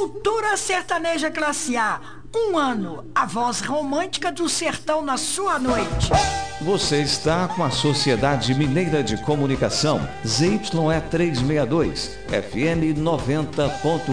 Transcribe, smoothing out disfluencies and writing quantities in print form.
Cultura sertaneja classe A. Um ano, a voz romântica do sertão na sua noite. Você está com a Sociedade Mineira de Comunicação, ZYE 362, FM 90.1